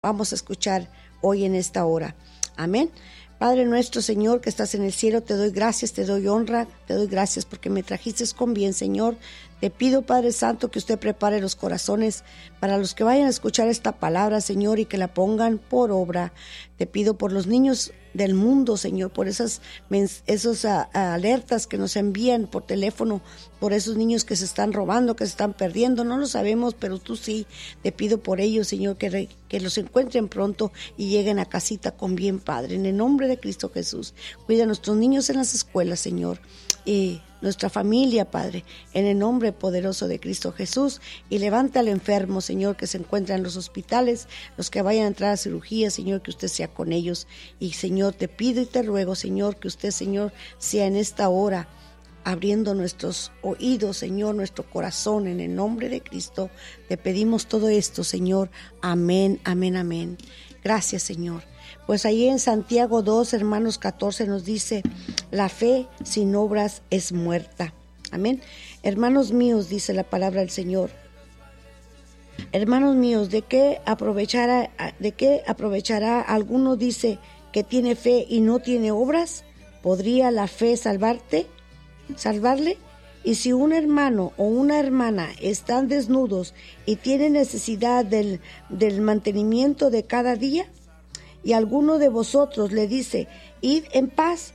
vamos a escuchar hoy en esta hora. Amén. Padre nuestro, Señor, que estás en el cielo, te doy gracias, te doy honra, te doy gracias porque me trajiste con bien, Señor. Te pido, Padre Santo, que usted prepare los corazones para los que vayan a escuchar esta palabra, Señor, y que la pongan por obra. Te pido por los niños del mundo, Señor, por esas alertas que nos envían por teléfono, por esos niños que se están robando, que se están perdiendo, no lo sabemos, pero tú sí. Te pido por ellos, Señor, que los encuentren pronto y lleguen a casita con bien, Padre, en el nombre de Cristo Jesús. Cuida a nuestros niños en las escuelas, Señor, y nuestra familia, Padre, en el nombre poderoso de Cristo Jesús, y levanta al enfermo, Señor, que se encuentra en los hospitales, los que vayan a entrar a cirugía, Señor, que usted sea con ellos. Y Señor, te pido y te ruego, Señor, que usted, Señor, sea en esta hora abriendo nuestros oídos, Señor, nuestro corazón, en el nombre de Cristo. Te pedimos todo esto, Señor. Amén, amén, amén. Gracias, Señor. Pues ahí en Santiago 2, hermanos 14 nos dice, la fe sin obras es muerta. Amén. Hermanos míos, dice la palabra del Señor. Hermanos míos, ¿de qué aprovechará alguno dice que tiene fe y no tiene obras? ¿Podría la fe salvarle? Y si un hermano o una hermana están desnudos y tienen necesidad del mantenimiento de cada día, y alguno de vosotros le dice, id en paz,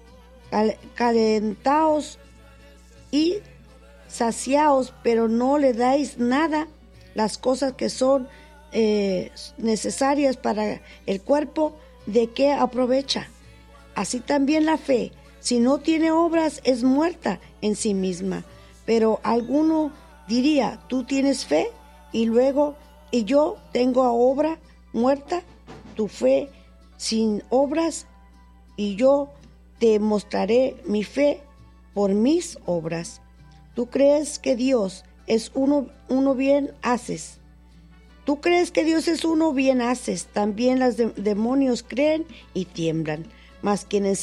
calentaos y saciaos, pero no le dais nada, las cosas que son necesarias para el cuerpo, ¿de qué aprovecha? Así también la fe, si no tiene obras, es muerta en sí misma. Pero alguno diría, tú tienes fe y yo tengo obra muerta. Tu fe sin obras, y yo te mostraré mi fe por mis obras. ¿Tú crees que Dios es uno bien haces? ¿Tú crees que Dios es uno bien haces? También los demonios creen y tiemblan. Mas quienes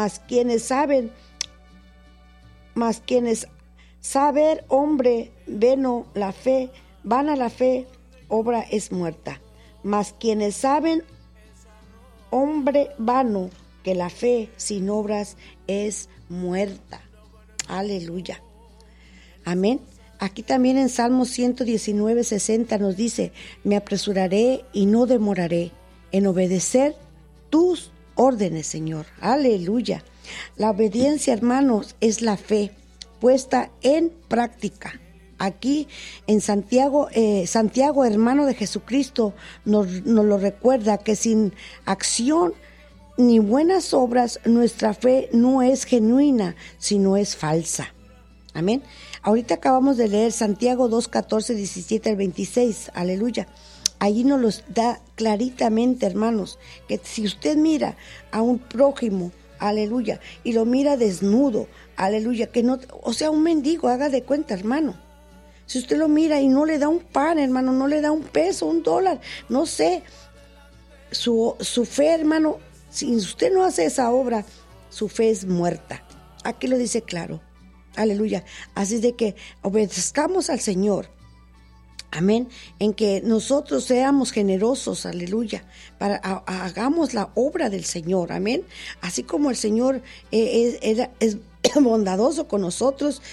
saber hombre vana la fe, obra es muerta. Mas quienes saben, hombre vano, que la fe sin obras es muerta. Aleluya. Amén. Aquí también en Salmos 119, 60 nos dice, me apresuraré y no demoraré en obedecer tus órdenes, Señor. Aleluya. La obediencia, hermanos, es la fe puesta en práctica. Aquí en Santiago, hermano de Jesucristo, nos lo recuerda que sin acción ni buenas obras, nuestra fe no es genuina, sino es falsa. Amén. Ahorita acabamos de leer Santiago 2, 14, 17 al 26. Aleluya. Allí nos los da claritamente, hermanos, que si usted mira a un prójimo, aleluya, y lo mira desnudo, aleluya, que no, o sea, un mendigo, haga de cuenta, hermano. Si usted lo mira y no le da un pan, hermano, no le da un peso, $1, no sé, su fe, hermano, si usted no hace esa obra, su fe es muerta. Aquí lo dice claro. Aleluya. Así de que obedezcamos al Señor. Amén. En que nosotros seamos generosos, aleluya, hagamos la obra del Señor. Amén. Así como el Señor es bondadoso con nosotros,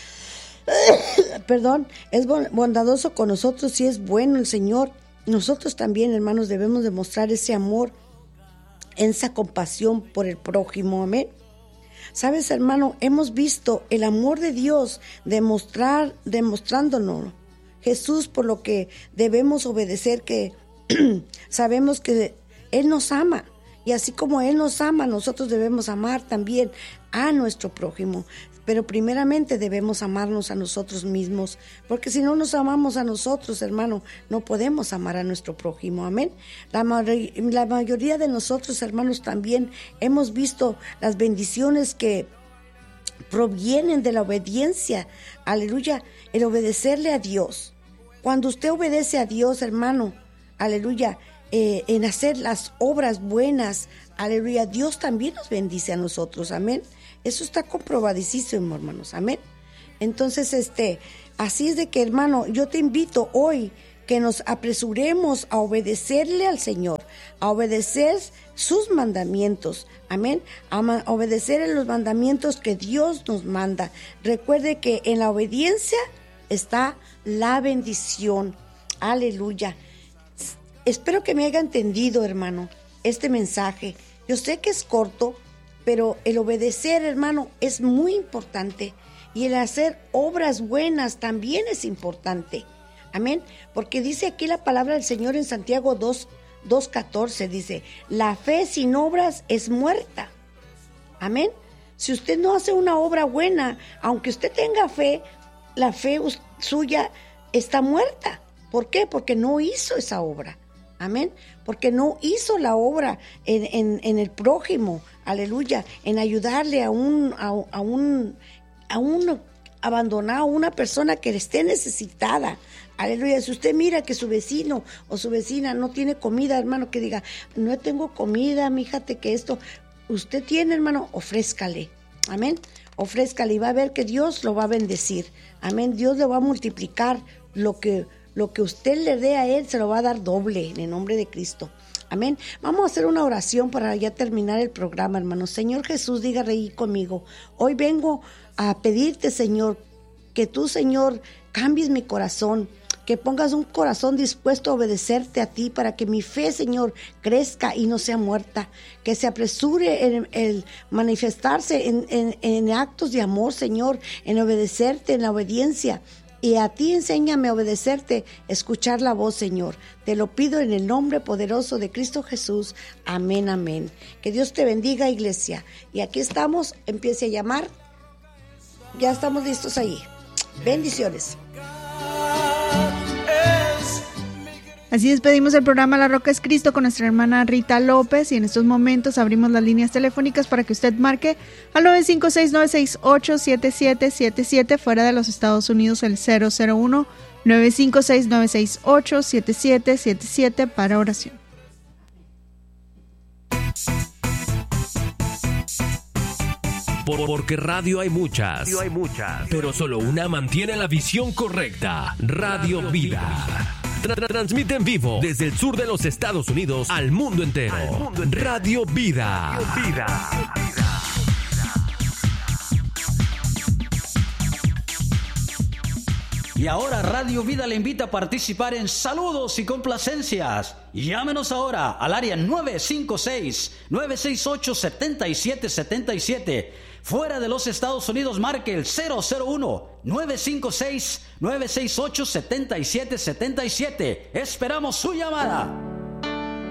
es bondadoso con nosotros y es bueno el Señor. Nosotros también, hermanos, debemos demostrar ese amor, esa compasión por el prójimo. Amén. Sabes, hermano, hemos visto el amor de Dios demostrándonos Jesús, por lo que debemos obedecer, que sabemos que Él nos ama. Y así como Él nos ama, nosotros debemos amar también a nuestro prójimo. Pero primeramente debemos amarnos a nosotros mismos, porque si no nos amamos a nosotros, hermano, no podemos amar a nuestro prójimo. Amén. La mayoría de nosotros, hermanos, también hemos visto las bendiciones que provienen de la obediencia. Aleluya. El obedecerle a Dios. Cuando usted obedece a Dios, hermano, aleluya, en hacer las obras buenas, aleluya, Dios también nos bendice a nosotros. Amén. Eso está comprobadísimo, hermanos. Amén. Entonces, así es de que, hermano, yo te invito hoy que nos apresuremos a obedecerle al Señor, a obedecer sus mandamientos. Amén. A obedecer los mandamientos que Dios nos manda. Recuerde que en la obediencia está la bendición. Aleluya. Espero que me haya entendido, hermano, este mensaje. Yo sé que es corto, pero el obedecer, hermano, es muy importante. Y el hacer obras buenas también es importante. Amén. Porque dice aquí la palabra del Señor en Santiago 2:14, dice, la fe sin obras es muerta. Amén. Si usted no hace una obra buena, aunque usted tenga fe, la fe suya está muerta. ¿Por qué? Porque no hizo esa obra. Amén. Porque no hizo la obra en el prójimo. Aleluya. En ayudarle a un abandonado, a una persona que esté necesitada. Aleluya. Si usted mira que su vecino o su vecina no tiene comida, hermano, que diga, no tengo comida, fíjate que esto, usted tiene, hermano, ofrézcale. Amén. Ofrézcale y va a ver que Dios lo va a bendecir. Amén. Dios le va a multiplicar lo que usted le dé a Él, se lo va a dar doble en el nombre de Cristo. Amén. Vamos a hacer una oración para ya terminar el programa, hermanos. Señor Jesús, diga reír conmigo. Hoy vengo a pedirte, Señor, que tú, Señor, cambies mi corazón, que pongas un corazón dispuesto a obedecerte a ti para que mi fe, Señor, crezca y no sea muerta, que se apresure el manifestarse en actos de amor, Señor, en obedecerte, en la obediencia. Y a ti enséñame a obedecerte, escuchar la voz, Señor. Te lo pido en el nombre poderoso de Cristo Jesús. Amén, amén. Que Dios te bendiga, iglesia. Y aquí estamos, empiece a llamar. Ya estamos listos ahí. Bendiciones. Así despedimos el programa La Roca es Cristo con nuestra hermana Rita López y en estos momentos abrimos las líneas telefónicas para que usted marque al 956-968-7777 fuera de los Estados Unidos el 001-956-968-7777 para oración. Porque radio hay muchas, pero solo una mantiene la visión correcta. Radio Vida. Transmite en vivo desde el sur de los Estados Unidos al mundo entero. Radio Vida. Y ahora Radio Vida le invita a participar en saludos y complacencias. Llámenos ahora al área 956-968-7777. Fuera de los Estados Unidos, marque el 001-956-968-7777. Esperamos su llamada.